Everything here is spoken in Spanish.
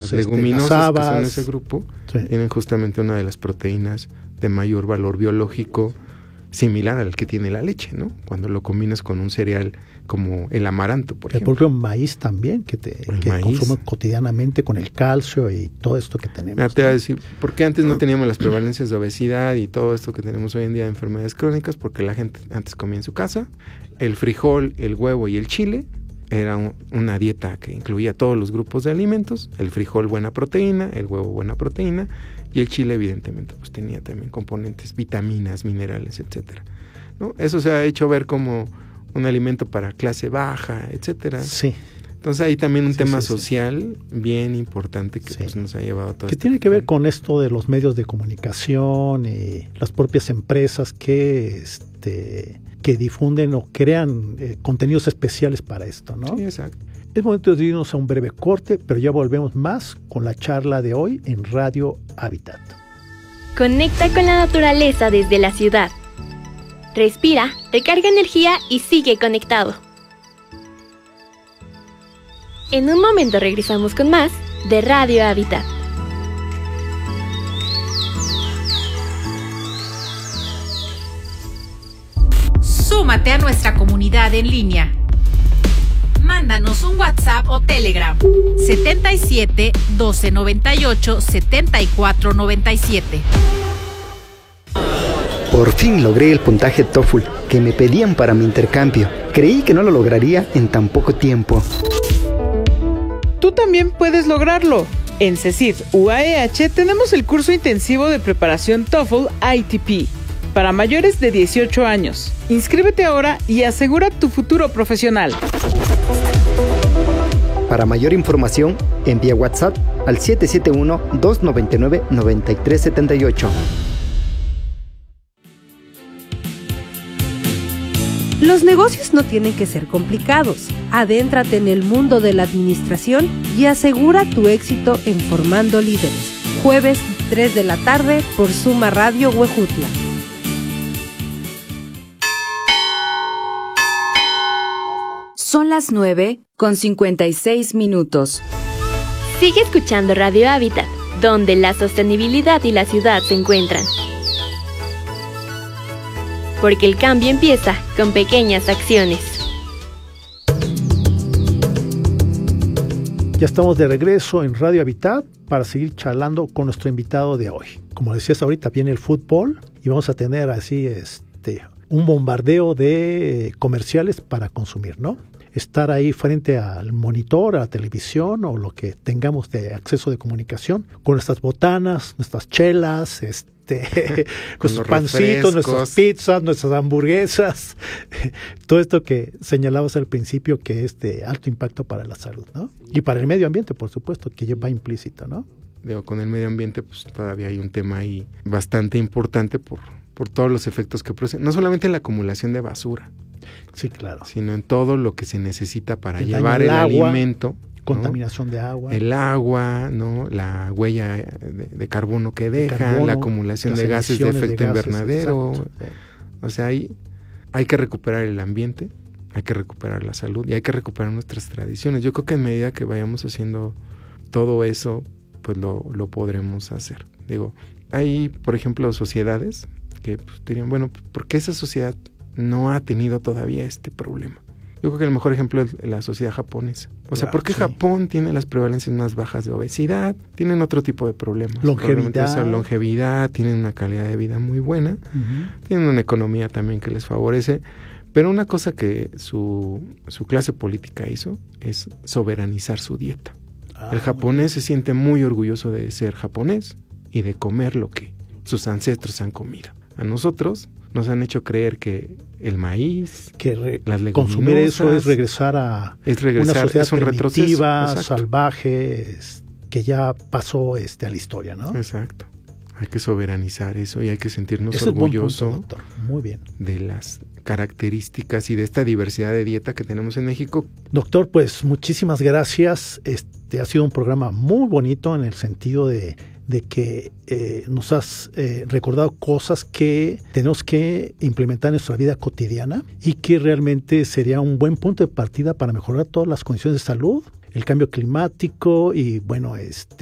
las leguminosas las habas, que son ese grupo, sí, tienen justamente una de las proteínas de mayor valor biológico, similar al que tiene la leche, ¿no? Cuando lo combinas con un cereal como el amaranto, por el ejemplo. propio maíz también, que maíz. consumo cotidianamente con el calcio y todo esto que tenemos. Mira, te voy a decir, ¿por qué antes no teníamos las prevalencias de obesidad y todo esto que tenemos hoy en día de enfermedades crónicas? Porque la gente antes comía en su casa, el frijol, el huevo y el chile. Era una dieta que incluía todos los grupos de alimentos, el frijol buena proteína, el huevo buena proteína, y el chile evidentemente pues tenía también componentes, vitaminas, minerales, etcétera, ¿no? Eso se ha hecho ver como un alimento para clase baja, etcétera. Sí. Entonces hay también un tema social bien importante que Sí. pues, nos ha llevado a todo Que tiene que ver con esto de los medios de comunicación y las propias empresas que difunden o crean contenidos especiales para esto, ¿no? Sí, exacto. Es momento de irnos a un breve corte, pero ya volvemos más con la charla de hoy en Radio Hábitat. Conecta con la naturaleza desde la ciudad. Respira, recarga energía y sigue conectado. En un momento regresamos con más de Radio Hábitat. Súmate a nuestra comunidad en línea. Mándanos un WhatsApp o Telegram 77 12 98 74 97. Por fin logré el puntaje TOEFL que me pedían para mi intercambio. Creí que no lo lograría en tan poco tiempo. Tú también puedes lograrlo. En CECID UAEH tenemos el curso intensivo de preparación TOEFL ITP para mayores de 18 años. Inscríbete ahora y asegura tu futuro profesional. Para mayor información, envía WhatsApp al 771-299-9378. Los negocios no tienen que ser complicados. Adéntrate en el mundo de la administración y asegura tu éxito en Formando Líderes. Jueves 3 de la tarde por Suma Radio Huejutla. Son las 9:56. Sigue escuchando Radio Hábitat, donde la sostenibilidad y la ciudad se encuentran. Porque el cambio empieza con pequeñas acciones. Ya estamos de regreso en Radio Hábitat para seguir charlando con nuestro invitado de hoy. Como decías ahorita, viene el fútbol y vamos a tener así un bombardeo de comerciales para consumir, ¿no? Estar ahí frente al monitor, a la televisión o lo que tengamos de acceso de comunicación, con nuestras botanas, nuestras chelas, nuestros pancitos, nuestras pizzas, nuestras hamburguesas, todo esto que señalabas al principio que es de alto impacto para la salud, ¿no? Y para el medio ambiente, por supuesto, que va implícito, ¿no? Digo, con el medio ambiente pues todavía hay un tema ahí bastante importante por todos los efectos que produce, no solamente en la acumulación de basura, sí, claro, sino en todo lo que se necesita para llevar el alimento, contaminación, ¿no? De agua, el agua, ¿no? La huella de carbono que deja, la acumulación de gases de efecto invernadero. Exacto. O sea, hay que recuperar el ambiente, hay que recuperar la salud y hay que recuperar nuestras tradiciones. Yo creo que en medida que vayamos haciendo todo eso, pues lo podremos hacer. Digo, hay, por ejemplo, sociedades que pues, dirían, bueno, ¿por qué esa sociedad no ha tenido todavía este problema? Yo creo que el mejor ejemplo es la sociedad japonesa. O sea, ¿por qué Japón tiene las prevalencias más bajas de obesidad? Tienen otro tipo de problemas. Longevidad, tienen una calidad de vida muy buena, tienen una economía también que les favorece, pero una cosa que su clase política hizo es soberanizar su dieta. El japonés se siente muy orgulloso de ser japonés y de comer lo que sus ancestros han comido. A nosotros nos han hecho creer que el maíz, las leguminosas, consumir eso es regresar a una sociedad primitiva, salvaje, que ya pasó a la historia, ¿no? Exacto. Hay que soberanizar eso y hay que sentirnos orgullosos muy bien, de las características y de esta diversidad de dieta que tenemos en México. Doctor, pues muchísimas gracias. Ha sido un programa muy bonito en el sentido de que nos has recordado cosas que tenemos que implementar en nuestra vida cotidiana y que realmente sería un buen punto de partida para mejorar todas las condiciones de salud, el cambio climático y bueno,